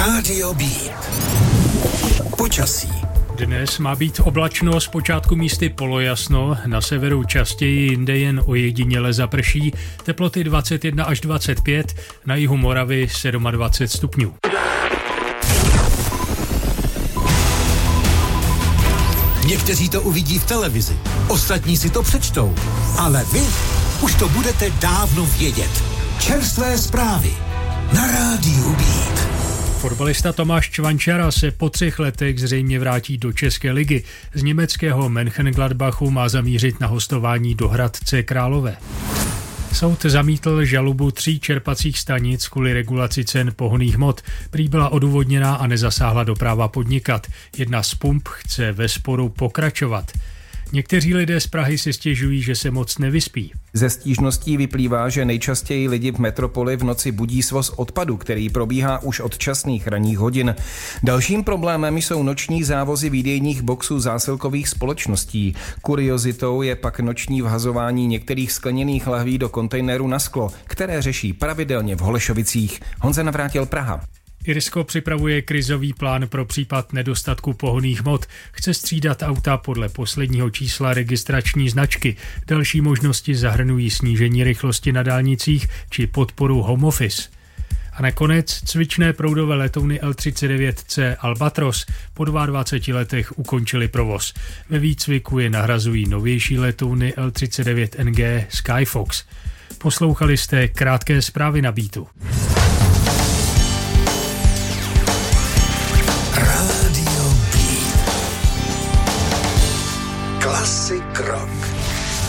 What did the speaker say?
Rádio Beat. Počasí. Dnes má být oblačno, zpočátku místy polojasno, na severu častěji, jinde jen ojediněle zaprší, teploty 21 až 25, na jihu Moravy 27 stupňů. Někteří to uvidí v televizi, ostatní si to přečtou, ale vy už to budete dávno vědět. Čerstvé zprávy na Rádiu Beat. Fotbalista Tomáš Čvančara se po 3 letech zřejmě vrátí do České ligy. Z německého Mönchengladbachu má zamířit na hostování do Hradce Králové. Soud zamítl žalobu 3 čerpacích stanic kvůli regulaci cen pohonných hmot. Prý byla odůvodněná a nezasáhla do práva podnikat. Jedna z pump chce ve sporu pokračovat. Někteří lidé z Prahy si stěžují, že se moc nevyspí. Ze stížností vyplývá, že nejčastěji lidi v metropoli v noci budí svoz odpadu, který probíhá už od časných ranních hodin. Dalším problémem jsou noční závozy výdejních boxů zásilkových společností. Kuriozitou je pak noční vhazování některých skleněných lahví do kontejneru na sklo, které řeší pravidelně v Holešovicích. Honza Navrátil, Praha. Irsko připravuje krizový plán pro případ nedostatku pohonných hmot. Chce střídat auta podle posledního čísla registrační značky. Další možnosti zahrnují snížení rychlosti na dálnicích či podporu home office. A nakonec cvičné proudové letouny L-39C Albatros po 22 letech ukončily provoz. Ve výcviku je nahrazují novější letouny L-39NG Skyfox. Poslouchali jste krátké zprávy na Beatu. Rádio Beat. Klasik rock.